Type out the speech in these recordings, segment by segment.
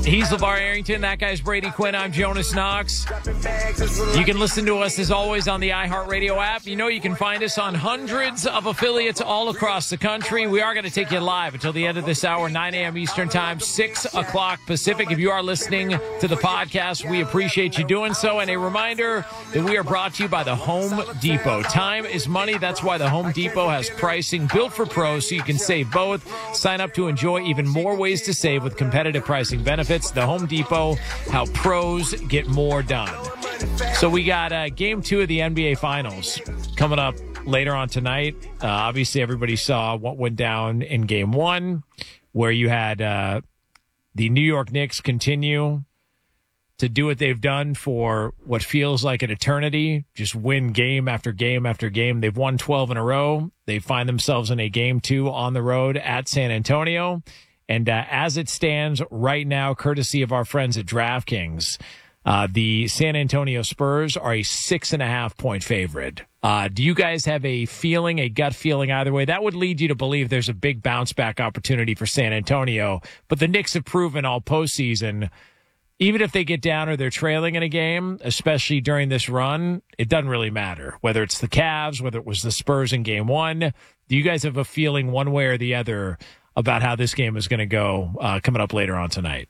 He's LeVar Arrington. That guy's Brady Quinn. I'm Jonas Knox. You can listen to us, as always, on the iHeartRadio app. You know you can find us on hundreds of affiliates all across the country. We are going to take you live until the end of this hour, 9 a.m. Eastern Time, 6 o'clock Pacific. If you are listening to the podcast, we appreciate you doing so. And a reminder that we are brought to you by the Home Depot. Time is money. That's why the Home Depot has pricing built for pros so you can save both. Sign up to enjoy even more ways to save with competitive pricing benefits. The Home Depot, how pros get more done. So we got game 2 of the NBA Finals coming up later on tonight. Obviously, everybody saw what went down in game 1, where you had the New York Knicks continue to do what they've done for what feels like an eternity, just win game after game after game. They've won 12 in a row. They find themselves in a game 2 on the road at San Antonio. And as it stands right now, courtesy of our friends at DraftKings, the San Antonio Spurs are a 6.5-point favorite. Do you guys have a gut feeling either way? That would lead you to believe there's a big bounce back opportunity for San Antonio. But the Knicks have proven all postseason, even if they get down or they're trailing in a game, especially during this run, it doesn't really matter. Whether it's the Cavs, whether it was the Spurs in game 1, do you guys have a feeling one way or the other about how this game is going to go coming up later on tonight?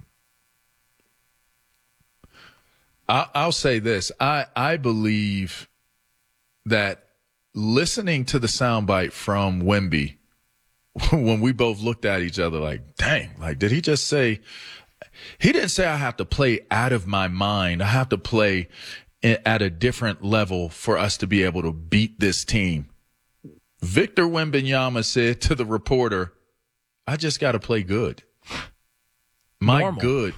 I'll say this. I believe that listening to the soundbite from Wemby, when we both looked at each other like, dang, like, did he just say – he didn't say I have to play out of my mind. I have to play at a different level for us to be able to beat this team. Victor Wembanyama said to the reporter, I just got to play good. Normal.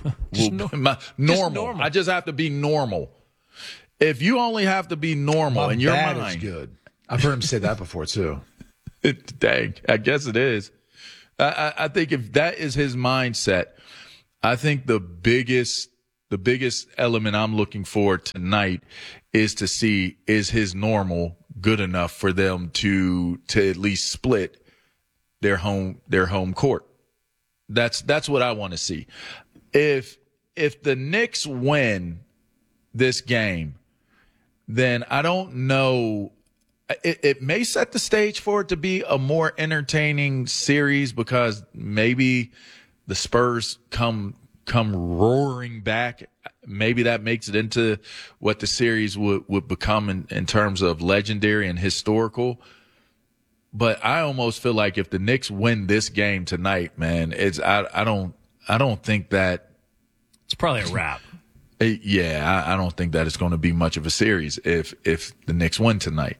Normal. I just have to be normal. If you only have to be normal in your mind. Is good. I've heard him say that before, too. Dang, I guess it is. I think if that is his mindset, I think the biggest element I'm looking for tonight is to see, is his normal good enough for them to at least split their home court. That's what I want to see. If the Knicks win this game, then I don't know. It may set the stage for it to be a more entertaining series because maybe the Spurs come roaring back. Maybe that makes it into what the series would become in terms of legendary and historical. But I almost feel like if the Knicks win this game tonight, man, I don't think that it's probably a wrap. I don't think that it's going to be much of a series if the Knicks win tonight.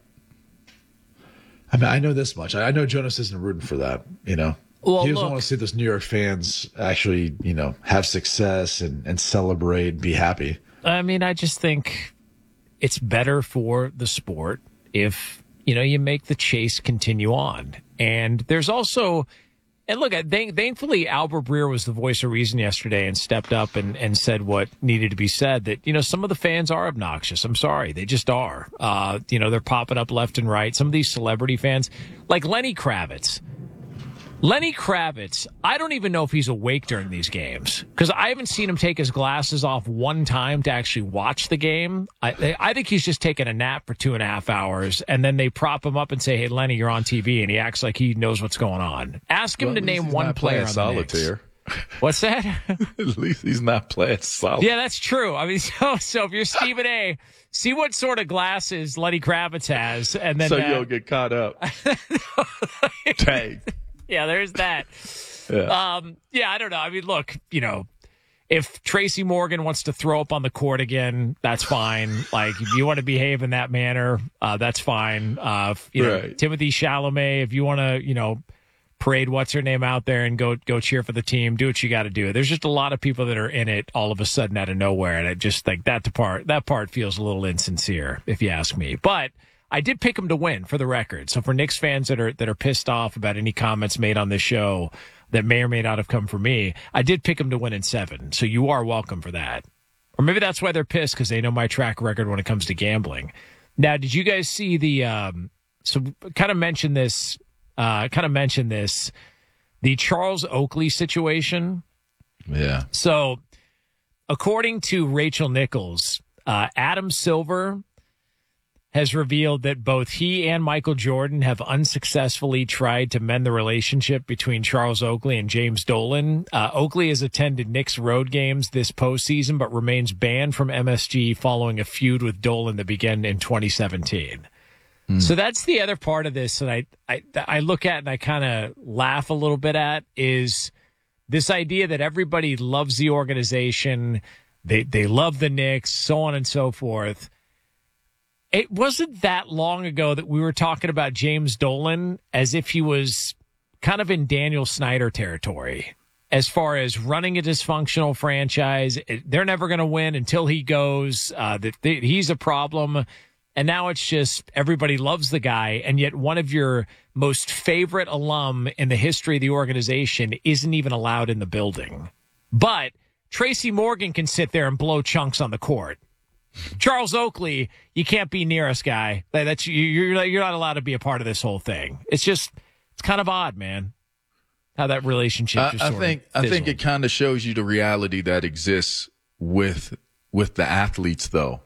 I mean, I know this much. I know Jonas isn't rooting for that, you know. Well, he doesn't want to see those New York fans actually, you know, have success and celebrate, be happy. I mean, I just think it's better for the sport if, you know, you make the chase continue on. And there's also, and look, thankfully Albert Breer was the voice of reason yesterday and stepped up and said what needed to be said, that, you know, some of the fans are obnoxious. I'm sorry. They just are. You know, they're popping up left and right. Some of these celebrity fans, like Lenny Kravitz, I don't even know if he's awake during these games because I haven't seen him take his glasses off one time to actually watch the game. I think he's just taking a nap for 2.5 hours, and then they prop him up and say, hey, Lenny, you're on TV, and he acts like he knows what's going on. Ask him to name one player on the solitaire. Knicks. What's that? At least he's not playing solitaire. Yeah, that's true. I mean, so if you're Stephen A., see what sort of glasses Lenny Kravitz has, and then so you don't get caught up. Dang. Yeah, there's that. Yeah. I don't know. I mean, look, you know, if Tracy Morgan wants to throw up on the court again, that's fine. Like, if you want to behave in that manner, that's fine. You know, right. Timothy Chalamet, if you want to, you know, parade what's her name out there and go cheer for the team, do what you got to do. There's just a lot of people that are in it all of a sudden out of nowhere, and I just think that part feels a little insincere, if you ask me. But I did pick them to win, for the record. So for Knicks fans that are pissed off about any comments made on this show that may or may not have come from me, I did pick them to win in 7. So you are welcome for that. Or maybe that's why they're pissed, because they know my track record when it comes to gambling. Now, did you guys see the so kind of mention this, the Charles Oakley situation? Yeah. So according to Rachel Nichols, Adam Silver has revealed that both he and Michael Jordan have unsuccessfully tried to mend the relationship between Charles Oakley and James Dolan. Oakley has attended Knicks road games this postseason, but remains banned from MSG following a feud with Dolan that began in 2017. So that's the other part of this that I look at and I kind of laugh a little bit at, is this idea that everybody loves the organization, they love the Knicks, so on and so forth. It wasn't that long ago that we were talking about James Dolan as if he was kind of in Daniel Snyder territory as far as running a dysfunctional franchise. They're never going to win until he goes. He's a problem. And now it's just everybody loves the guy, and yet one of your most favorite alum in the history of the organization isn't even allowed in the building. But Tracy Morgan can sit there and blow chunks on the court. Charles Oakley, you can't be near us, guy. That's you're not allowed to be a part of this whole thing. It's kind of odd, man, how that relationship just sort of fizzled. I think it kind of shows you the reality that exists with the athletes, though.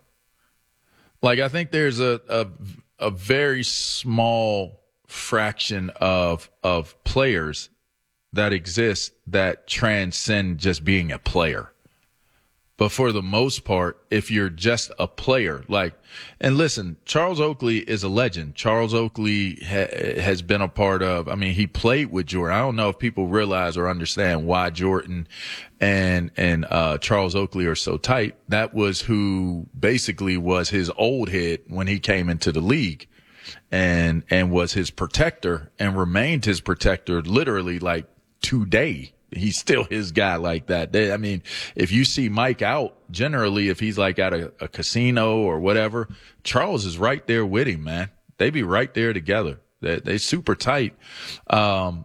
Like, I think there's a very small fraction of players that exist that transcend just being a player. But for the most part, if you're just a player, and listen, Charles Oakley is a legend. Charles Oakley has been a part of, he played with Jordan. I don't know if people realize or understand why Jordan and Charles Oakley are so tight. That was who basically was his old head when he came into the league and was his protector and remained his protector literally today. He's still his guy like that. If you see Mike out, generally, if he's at a casino or whatever, Charles is right there with him, man. They be right there together. They super tight. But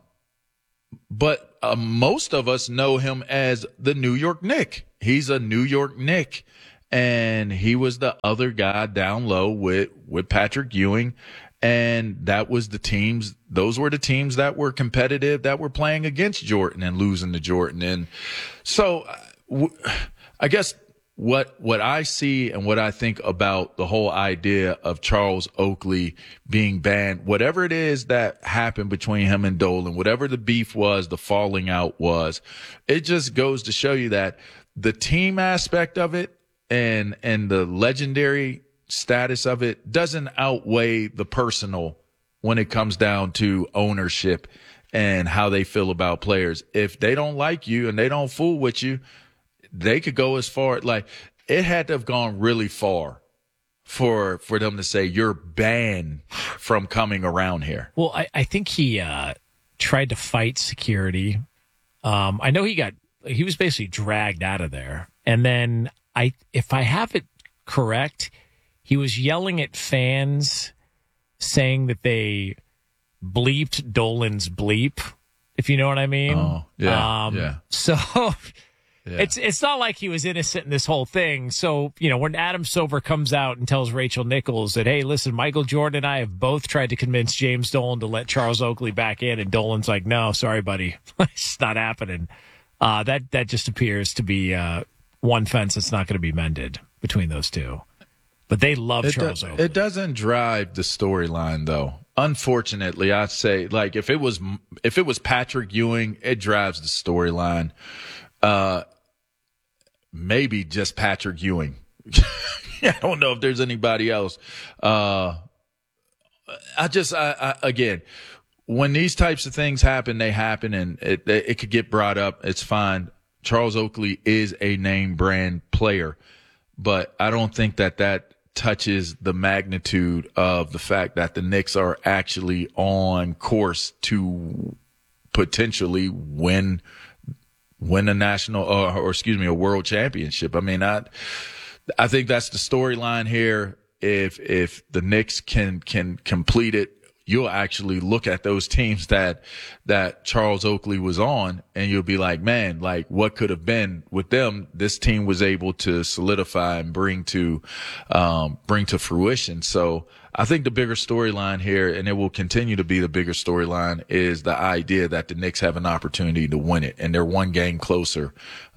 most of us know him as the New York Knick. He's a New York Knick. And he was the other guy down low with Patrick Ewing. And that was those were the teams that were competitive, that were playing against Jordan and losing to Jordan. And so I guess what I see and what I think about the whole idea of Charles Oakley being banned, whatever it is that happened between him and Dolan, whatever the beef was, the falling out was, it just goes to show you that the team aspect of it and the legendary status of it doesn't outweigh the personal when it comes down to ownership and how they feel about players. If they don't like you and they don't fool with you, they could go as far, it had to have gone really far for them to say you're banned from coming around here. Well, I think he tried to fight security. I know he was basically dragged out of there. And then if I have it correct, he was yelling at fans, saying that they bleeped Dolan's bleep, if you know what I mean. Oh, yeah. Yeah. So it's not like he was innocent in this whole thing. So, when Adam Silver comes out and tells Rachel Nichols that, hey, listen, Michael Jordan and I have both tried to convince James Dolan to let Charles Oakley back in, and Dolan's like, no, sorry, buddy. It's not happening. That just appears to be one fence that's not going to be mended between those two. But they love Charles Oakley. It doesn't drive the storyline, though. Unfortunately, I'd say, if it was Patrick Ewing, it drives the storyline. Maybe just Patrick Ewing. I don't know if there's anybody else. Again, when these types of things happen, they happen, and it could get brought up. It's fine. Charles Oakley is a name brand player, but I don't think that touches the magnitude of the fact that the Knicks are actually on course to potentially win a national a world championship. I think that's the storyline here. If the Knicks can complete it, you'll actually look at those teams that Charles Oakley was on, and you'll be like, man, like what could have been with them? This team was able to solidify and bring to fruition. So I think the bigger storyline here, and it will continue to be the bigger storyline, is the idea that the Knicks have an opportunity to win it, and they're one game closer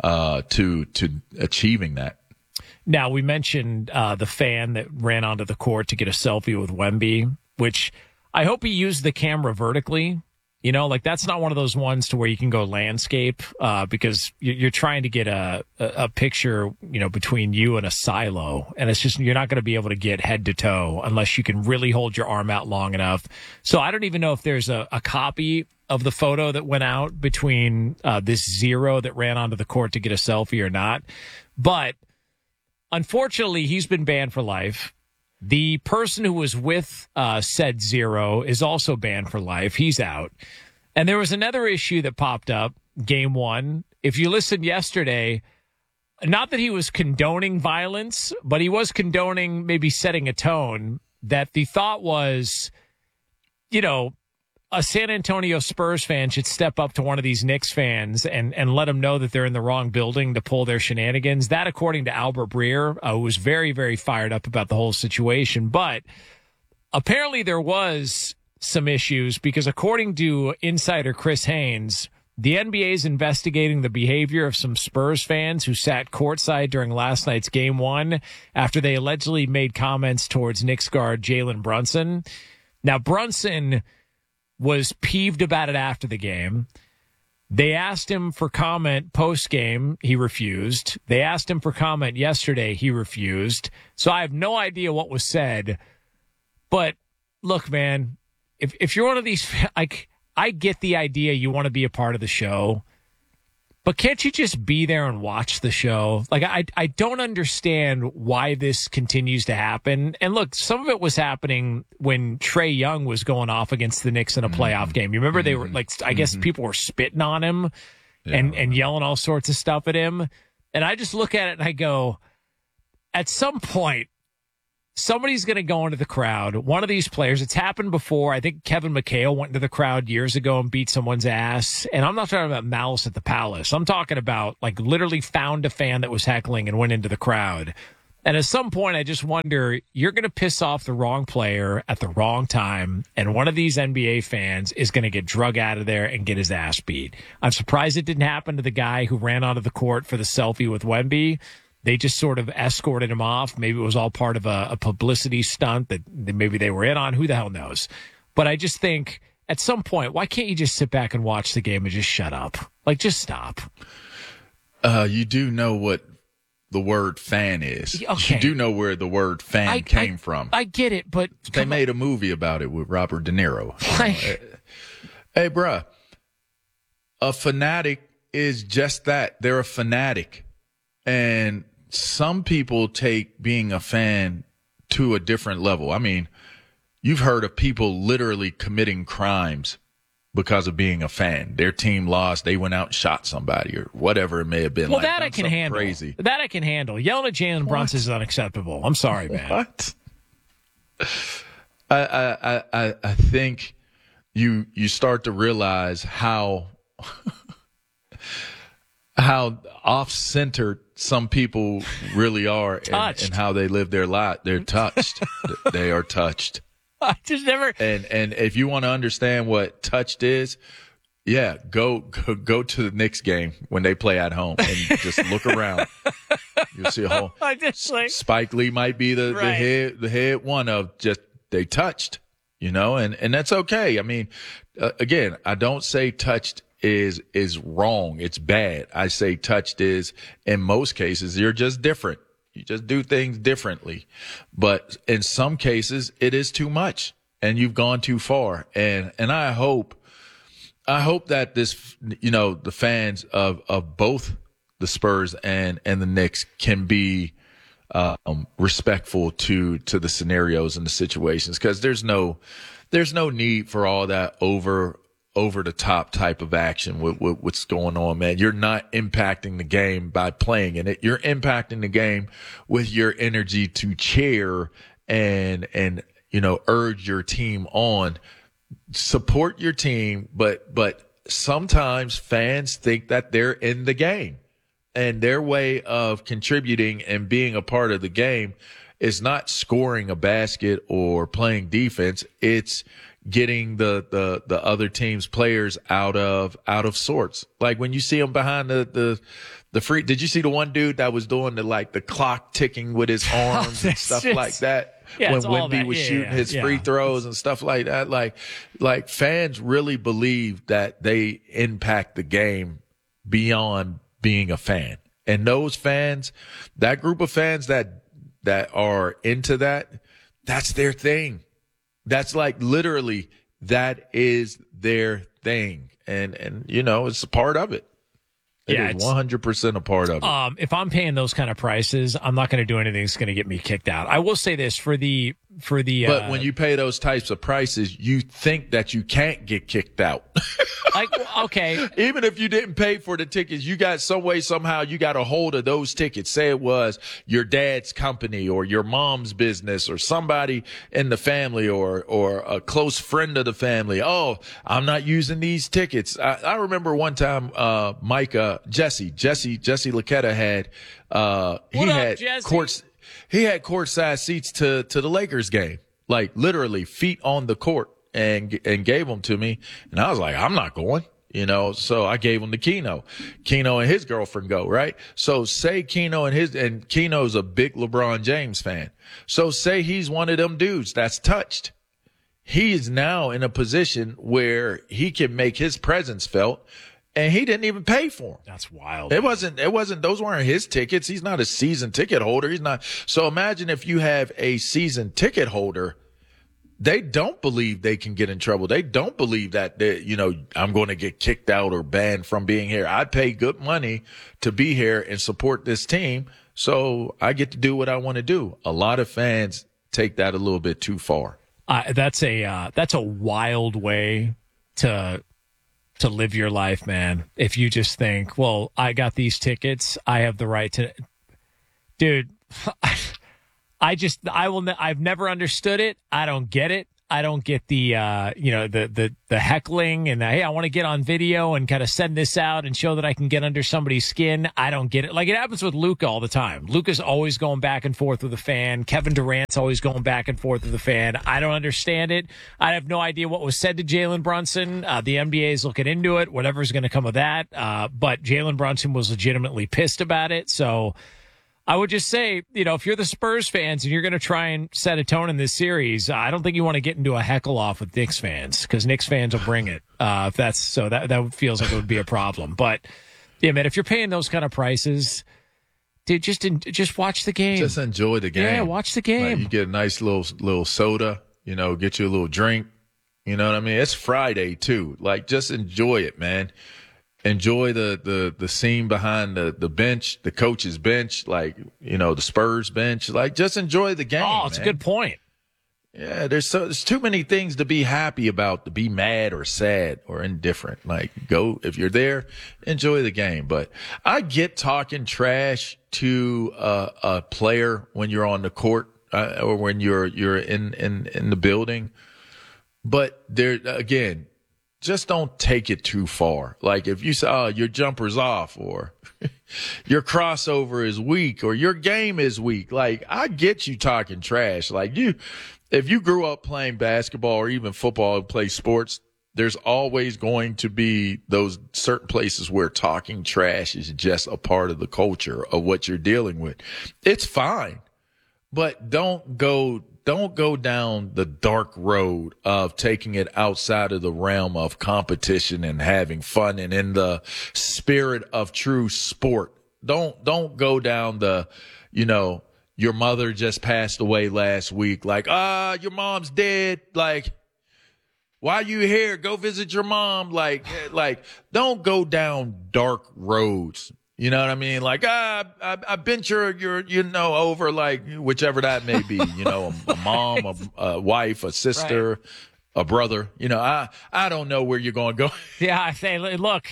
to achieving that. Now, we mentioned the fan that ran onto the court to get a selfie with Wemby, which I hope he used the camera vertically. You know, like that's not one of those ones to where you can go landscape because you're trying to get a picture, you know, between you and a silo. And it's just, you're not going to be able to get head to toe unless you can really hold your arm out long enough. So I don't even know if there's a copy of the photo that went out between this zero that ran onto the court to get a selfie or not. But unfortunately, he's been banned for life. The person who was with said zero is also banned for life. He's out. And there was another issue that popped up, game one. If you listened yesterday, not that he was condoning violence, but he was condoning maybe setting a tone that the thought was, you know, a San Antonio Spurs fan should step up to one of these Knicks fans and let them know that they're in the wrong building to pull their shenanigans. That, according to Albert Breer, who was very, very fired up about the whole situation. But apparently there was some issues because according to insider Chris Haynes, the NBA is investigating the behavior of some Spurs fans who sat courtside during last night's game one after they allegedly made comments towards Knicks guard Jalen Brunson. Now, Brunson was peeved about it after the game. They asked him for comment post-game. He refused. They asked him for comment yesterday. He refused. So I have no idea what was said. But look, man, if you're one of these, like, I get the idea you want to be a part of the show, but can't you just be there and watch the show? Like, I don't understand why this continues to happen. And look, some of it was happening when Trae Young was going off against the Knicks in a playoff game. You remember they were like, I guess people were spitting on him and yelling all sorts of stuff at him. And I just look at it and I go, at some point, somebody's going to go into the crowd. One of these players, it's happened before. I think Kevin McHale went into the crowd years ago and beat someone's ass. And I'm not talking about Malice at the Palace. I'm talking about like literally found a fan that was heckling and went into the crowd. And at some point, I just wonder, you're going to piss off the wrong player at the wrong time. And one of these NBA fans is going to get drug out of there and get his ass beat. I'm surprised it didn't happen to the guy who ran onto the court for the selfie with Wemby. They just sort of escorted him off. Maybe it was all part of a publicity stunt that maybe they were in on. Who the hell knows? But I just think at some point, why can't you just sit back and watch the game and just shut up? Like, just stop. You do know what the word fan is. Okay. You do know where the word fan came from. I get it, but they made a movie about it with Robert De Niro. Hey, bruh, a fanatic is just that. They're a fanatic. And some people take being a fan to a different level. I mean, you've heard of people literally committing crimes because of being a fan. Their team lost. They went out and shot somebody or whatever it may have been. Well, that I can handle. Crazy. That I can handle. Yelling at Jalen Brunson is unacceptable. I'm sorry, man. What? I think you start to realize how off-centered some people really are and how they live their life. They're touched. They are touched. I just never. And if you want to understand what touched is, yeah, go to the Knicks game when they play at home and just look around. You'll see a whole. Spike Lee might be the head one of just they touched, you know, and that's okay. I mean, again, I don't say touched is wrong. It's bad. I say touched is, in most cases, you're just different. You just do things differently. But in some cases, it is too much and you've gone too far. And I hope that this, you know, the fans of both the Spurs and the Knicks can be respectful to the scenarios and the situations, because there's no need for all that over the top type of action with what's going on, man. You're not impacting the game by playing in it. You're impacting the game with your energy to cheer and urge your team on. Support your team, but sometimes fans think that they're in the game, and their way of contributing and being a part of the game is not scoring a basket or playing defense. It's getting the other team's players out of sorts. Like when you see them behind the free, did you see the one dude that was doing the clock ticking with his arms and stuff like that? Yeah, when Wemby was shooting his free throws and stuff like that. Like fans really believe that they impact the game beyond being a fan. And those fans, that group of fans that are into that, that's their thing. That's literally, that is their thing. And it's a part of it. It is 100% a part of it. If I'm paying those kind of prices, I'm not going to do anything that's going to get me kicked out. I will say this for the. But when you pay those types of prices, you think that you can't get kicked out. Okay. Even if you didn't pay for the tickets, you got some way, somehow you got a hold of those tickets. Say it was your dad's company or your mom's business or somebody in the family or a close friend of the family. Oh, I'm not using these tickets. I remember one time, Jesse Laquetta had, he had courtside seats to the Lakers game, literally feet on the court, and gave them to me. And I was like, I'm not going, so I gave them to Keno. Keno and his girlfriend go, right? So say Keno and Keno's a big LeBron James fan. So say he's one of them dudes that's touched. He is now in a position where he can make his presence felt. And he didn't even pay for them. That's wild. It wasn't, those weren't his tickets. He's not a season ticket holder. He's not. So imagine if you have a season ticket holder, they don't believe they can get in trouble. They don't believe that, I'm going to get kicked out or banned from being here. I pay good money to be here and support this team. So I get to do what I want to do. A lot of fans take that a little bit too far. That's a wild way to live your life, man. If you just think, well, I got these tickets, I have the right to, dude, I've never understood it. I don't get it. I don't get the heckling and hey, I want to get on video and kind of send this out and show that I can get under somebody's skin. I don't get it. Like it happens with Luka all the time. Luka's always going back and forth with a fan. Kevin Durant's always going back and forth with a fan. I don't understand it. I have no idea what was said to Jalen Brunson. The NBA is looking into it, whatever's going to come of that. But Jalen Brunson was legitimately pissed about it. So I would just say, if you're the Spurs fans and you're going to try and set a tone in this series, I don't think you want to get into a heckle off with Knicks fans because Knicks fans will bring it. If that's so, that feels like it would be a problem. But yeah, man, if you're paying those kind of prices, dude, just watch the game. Just enjoy the game. Yeah, watch the game. You get a nice little soda, get you a little drink. You know what I mean? It's Friday too. Just enjoy it, man. Enjoy the scene behind the bench, the coach's bench, the Spurs bench. Just enjoy the game. Oh, it's a good point. Yeah, there's too many things to be happy about, to be mad or sad or indifferent. Go, if you're there, enjoy the game. But I get talking trash to a player when you're on the court or when you're in the building. But there again, just don't take it too far. If you say, oh, your jumper's off or your crossover is weak or your game is weak. I get you talking trash. If you grew up playing basketball or even football and play sports, there's always going to be those certain places where talking trash is just a part of the culture of what you're dealing with. It's fine, but don't go down the dark road of taking it outside of the realm of competition and having fun and in the spirit of true sport. Don't go down the, your mother just passed away last week. Your mom's dead. Why you here? Go visit your mom. Don't go down dark roads. You know what I mean? I bent your over, whichever that may be, a mom, a wife, a sister, right, a brother. I don't know where you're going to go. Yeah, I say, look,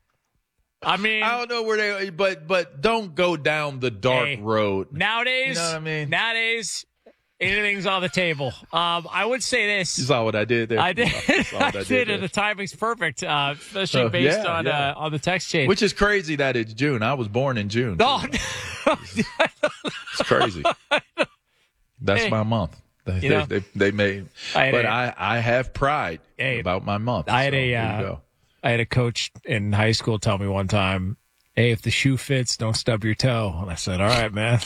I don't know where but don't go down the dark road. Nowadays, you know what I mean? Nowadays, Anything's on the table. I would say this. You saw what I did there? I did. I did, and the timing's perfect, especially based on the text chain. Which is crazy that it's June. I was born in June. No. It's crazy. That's my month. They made, but I have pride about my month. I had a coach in high school tell me one time, "Hey, if the shoe fits, don't stub your toe." And I said, "All right, man."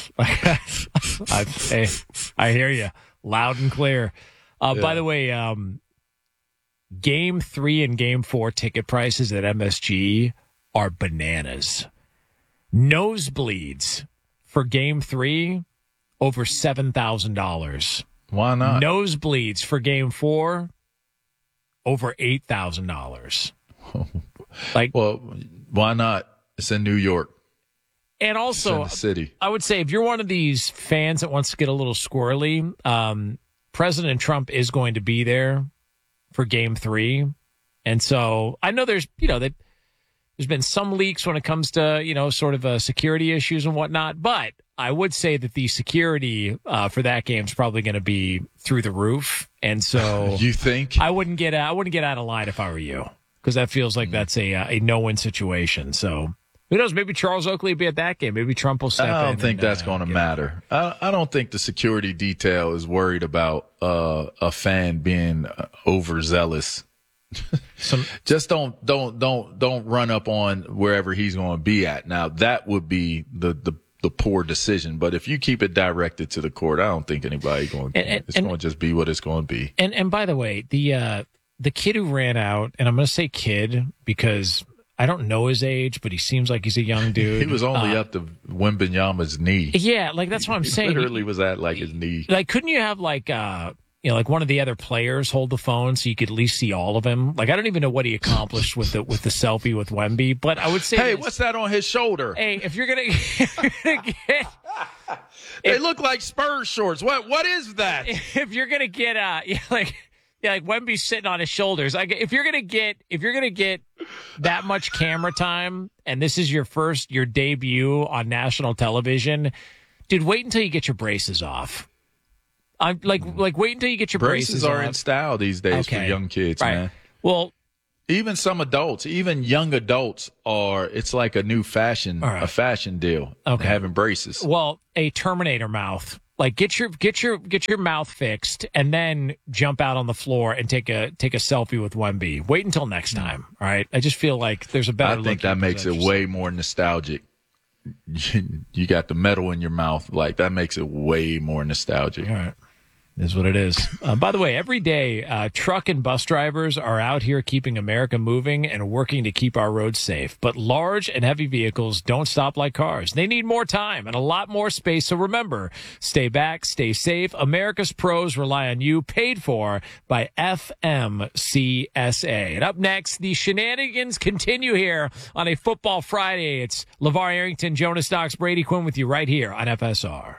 I hear you loud and clear. By the way, Game 3 and Game 4 ticket prices at MSG are bananas. Nosebleeds for Game 3 over $7,000. Why not? Nosebleeds for Game 4 over $8,000. Well, why not? It's in New York. And also, it's in the city. I would say if you're one of these fans that wants to get a little squirrely, President Trump is going to be there for Game 3. And so I know there's been some leaks when it comes to, sort of security issues and whatnot. But I would say that the security for that game is probably going to be through the roof. And so you think I wouldn't get out of line if I were you, because that feels like that's a no-win situation. So who knows? Maybe Charles Oakley will be at that game. Maybe Trump will step in. I don't think that's going to matter. I don't think the security detail is worried about a fan being overzealous. Just don't run up on wherever he's going to be at. Now that would be the poor decision. But if you keep it directed to the court, I don't think anybody going. It's going to just be what it's going to be. And by the way, the kid who ran out, and I'm going to say kid because I don't know his age, but he seems like he's a young dude. He was only up to Wembanyama's knee. Yeah, like that's what I'm saying. Literally was at like his knee. Like, couldn't you have like one of the other players hold the phone so you could at least see all of him? Like, I don't even know what he accomplished with the selfie with Wemby, but I would say, hey, what's that on his shoulder? Hey, if you're gonna get, they look like Spurs shorts. What is that? If you're gonna get like Wemby's sitting on his shoulders. Like, if you're gonna get that much camera time, and this is your debut on national television, dude, wait until you get your braces off. I'm like wait until you get your braces are off. in style these days for young kids, right. Man. Well, even some adults, even young adults it's like a new fashion, a fashion deal. Okay. Having braces. Well, a Terminator mouth. Like, get your mouth fixed and then jump out on the floor and take a selfie with Wemby. Wait until next time. All right. I just feel like there's a better. I think that makes it way more nostalgic. You got the metal in your mouth. Like, that makes it way more nostalgic. All right. Is what it is. By the way, every day, truck and bus drivers are out here keeping America moving and working to keep our roads safe. But large and heavy vehicles don't stop like cars. They need more time and a lot more space. So remember, stay back, stay safe. America's pros rely on you, paid for by FMCSA. And up next, the shenanigans continue here on a Football Friday. It's LeVar Arrington, Jonas Knox, Brady Quinn with you right here on FSR.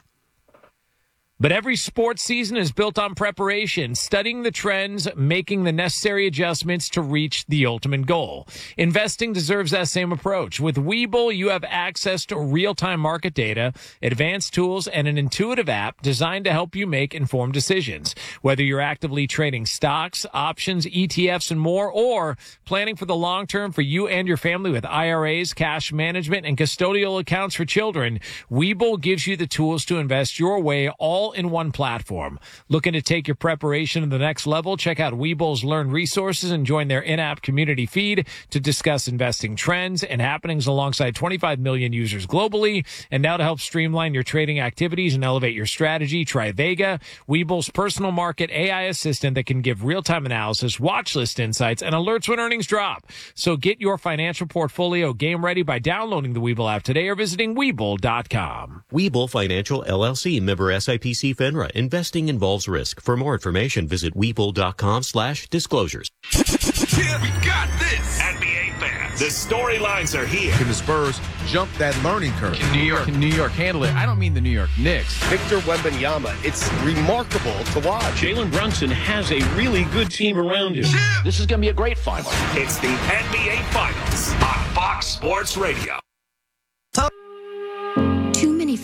But every sports season is built on preparation, studying the trends, making the necessary adjustments to reach the ultimate goal. Investing deserves that same approach. With Webull, you have access to real-time market data, advanced tools, and an intuitive app designed to help you make informed decisions. Whether you're actively trading stocks, options, ETFs, and more, or planning for the long term for you and your family with IRAs, cash management, and custodial accounts for children, Webull gives you the tools to invest your way all in one platform. Looking to take your preparation to the next level? Check out Webull's Learn resources and join their in-app community feed to discuss investing trends and happenings alongside 25 million users globally. And now to help streamline your trading activities and elevate your strategy, try Vega, Webull's personal market AI assistant that can give real-time analysis, watch list insights, and alerts when earnings drop. So get your financial portfolio game ready by downloading the Webull app today or visiting Webull.com. Webull Financial LLC, member SIPC FINRA. Investing involves risk. For more information, visit Webull.com/disclosures. Yeah, we got this. NBA fans, the storylines are here. Can the Spurs jump that learning curve? Can New York handle it? I don't mean the New York Knicks. Victor Wembanyama, it's remarkable to watch. Jalen Brunson has a really good team around him. Yeah. This is going to be a great final. It's the NBA Finals on Fox Sports Radio. Too many families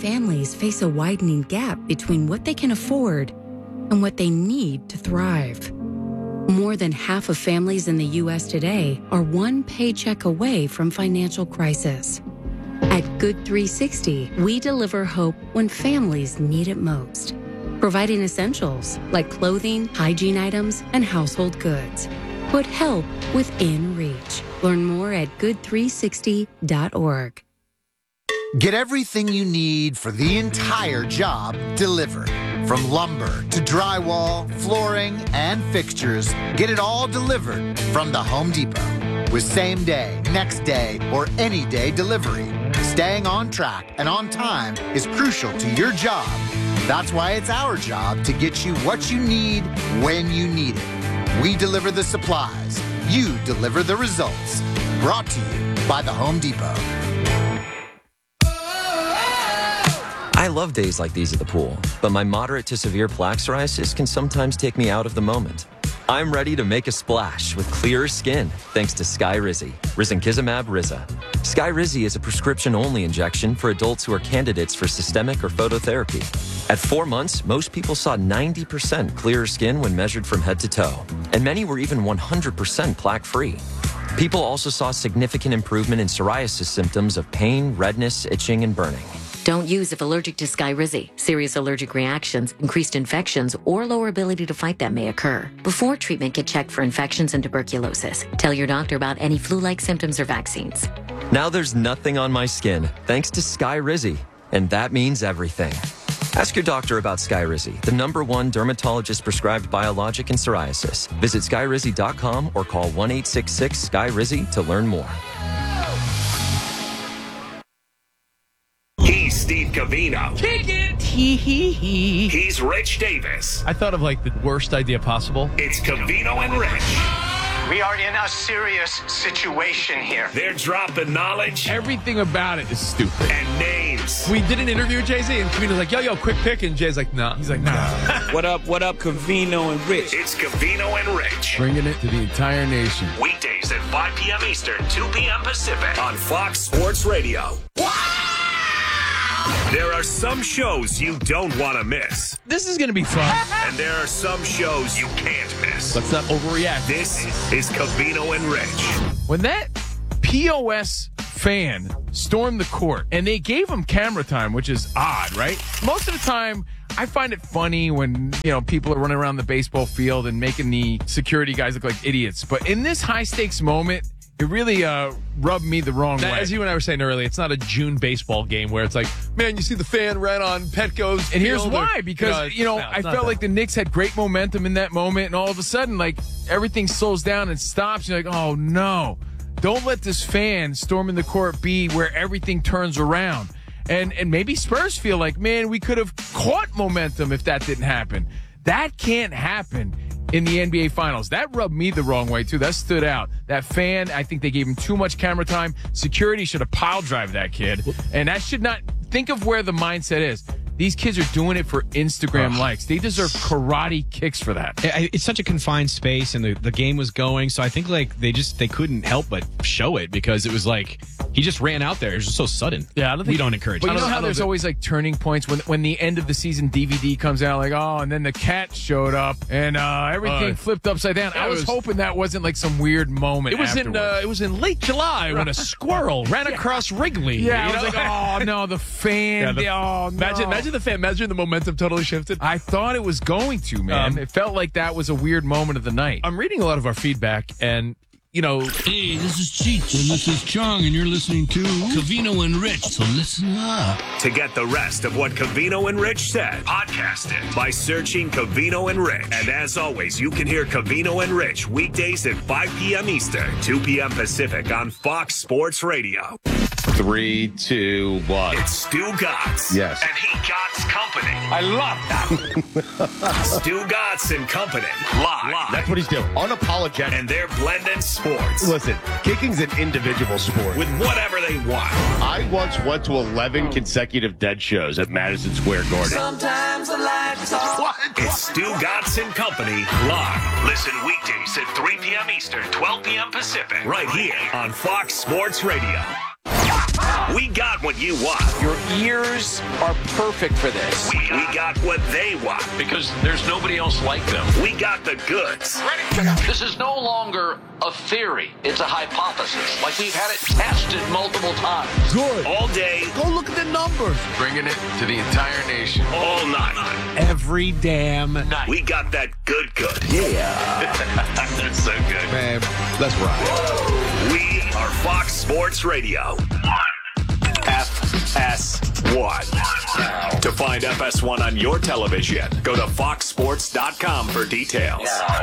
families face a widening gap between what they can afford and what they need to thrive. More than half of families in the U.S. today are one paycheck away from financial crisis. At Good 360, we deliver hope when families need it most, providing essentials like clothing, hygiene items, and household goods. Put help within reach. Learn more at good360.org. Get everything you need for the entire job delivered. From lumber to drywall, flooring, and fixtures, get it all delivered from the Home Depot. With same day, next day, or any day delivery, staying on track and on time is crucial to your job. That's why it's our job to get you what you need when you need it. We deliver the supplies. You deliver the results. Brought to you by the Home Depot. I love days like these at the pool, but my moderate to severe plaque psoriasis can sometimes take me out of the moment. I'm ready to make a splash with clearer skin thanks to Skyrizi, risankizumab Riza. Skyrizi is a prescription-only injection for adults who are candidates for systemic or phototherapy. At 4 months, most people saw 90% clearer skin when measured from head to toe, and many were even 100% plaque-free. People also saw significant improvement in psoriasis symptoms of pain, redness, itching, and burning. Don't use if allergic to Skyrizi. Serious allergic reactions, increased infections, or lower ability to fight them may occur. Before treatment, get checked for infections and tuberculosis. Tell your doctor about any flu-like symptoms or vaccines. Now there's nothing on my skin thanks to Skyrizi, and that means everything. Ask your doctor about Skyrizi, the #1 dermatologist-prescribed biologic in psoriasis. Visit Skyrizi.com or call 1-866-SKYRIZI to learn more. He's Steve Covino. Kick it! He's Rich Davis. I thought of like the worst idea possible. It's Covino and Rich. We are in a serious situation here. They're dropping knowledge. Everything about it is stupid. And names. We did an interview with Jay-Z, and Covino's like, yo, quick pick. And Jay's like, nah. He's like, nah. What up, Covino and Rich? It's Covino and Rich. Bringing it to the entire nation. Weekdays at 5 p.m. Eastern, 2 p.m. Pacific on Fox Sports Radio. There are some shows you don't want to miss. This is going to be fun. And there are some shows you can't miss. Let's not overreact. This is Covino and Rich. When that POS fan stormed the court and they gave him camera time, which is odd, right? Most of the time, I find it funny when, people are running around the baseball field and making the security guys look like idiots. But in this high-stakes moment, it really rubbed me the wrong way. As you and I were saying earlier, it's not a June baseball game where it's like, man, you see the fan ran on Petco's And here's field why, because, I felt like the Knicks had great momentum in that moment, and all of a sudden, like, everything slows down and stops. You're like, oh, no. Don't let this fan storming the court be where everything turns around. And maybe Spurs feel like, man, we could have caught momentum if that didn't happen. That can't happen in the NBA Finals. That rubbed me the wrong way, too. That stood out. That fan, I think they gave him too much camera time. Security should have pile drive that kid. And that should not – think of where the mindset is. These kids are doing it for Instagram likes. They deserve karate kicks for that. It's such a confined space, and the game was going, so I think like they couldn't help but show it because it was like he just ran out there. It was just so sudden. Yeah, I don't think we don't encourage. But you know how there's always like turning points when the end of the season DVD comes out, like and then the cat showed up and everything flipped upside down. I was hoping that wasn't like some weird moment. It was in late July when a squirrel ran across Wrigley. Yeah, I was like, oh no, the fan. No. Imagine the fan. Imagine the momentum totally shifted. I thought it was going to, man. It felt like that was a weird moment of the night. I'm reading a lot of our feedback, and Hey, this is Cheech, and this is Chong, and you're listening to Covino and Rich, so listen up. To get the rest of what Covino and Rich said, podcast it by searching Covino and Rich. And as always, you can hear Covino and Rich weekdays at 5 p.m. Eastern, 2 p.m. Pacific on Fox Sports Radio. 3, 2, 1. It's Stu Gotts. Yes. And he Gotts Company. I love that. Stu Gotts and Company. Live. That's what he's doing. Unapologetic. And they're blending sports. Listen, kicking's an individual sport. With whatever they want. I once went to 11 consecutive Dead shows at Madison Square Garden. Sometimes the lights off. What? It's Stu Gotts and Company live. Listen weekdays at 3 p.m. Eastern, 12 p.m. Pacific. Right here on Fox Sports Radio. We got what you want. Your ears are perfect for this. We got what they want. Because there's nobody else like them. We got the goods. This is no longer a theory. It's a hypothesis. Like we've had it tested multiple times. Good. All day. Go look at the numbers. Bringing it to the entire nation. All night. Every damn night. We got that good. Yeah. That's so good. Man, let's ride. We are Fox Sports Radio. FS1. To find FS1 on your television, go to foxsports.com for details.